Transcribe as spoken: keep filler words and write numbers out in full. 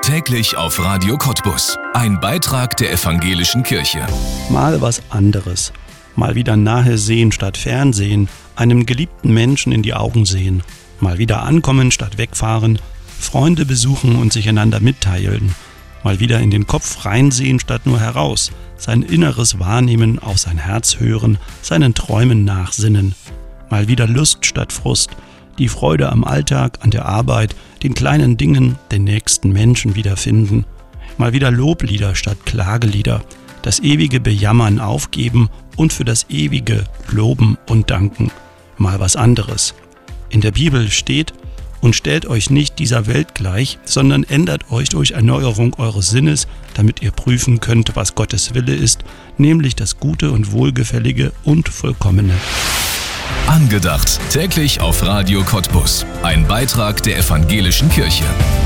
Täglich auf Radio Cottbus. Ein Beitrag der Evangelischen Kirche. Mal was anderes. Mal wieder nahe sehen statt Fernsehen. Einem geliebten Menschen in die Augen sehen. Mal wieder ankommen statt wegfahren. Freunde besuchen und sich einander mitteilen. Mal wieder in den Kopf reinsehen statt nur heraus. Sein Inneres wahrnehmen, auf sein Herz hören, seinen Träumen nachsinnen. Mal wieder Lust statt Frust. Die Freude am Alltag, an der Arbeit, den kleinen Dingen, den nächsten Menschen wiederfinden. Mal wieder Loblieder statt Klagelieder, das ewige Bejammern aufgeben und für das ewige loben und danken. Mal was anderes. In der Bibel steht: Und stellt euch nicht dieser Welt gleich, sondern ändert euch durch Erneuerung eures Sinnes, damit ihr prüfen könnt, was Gottes Wille ist, nämlich das Gute und Wohlgefällige und Vollkommene. Angedacht. Täglich auf Radio Cottbus. Ein Beitrag der Evangelischen Kirche.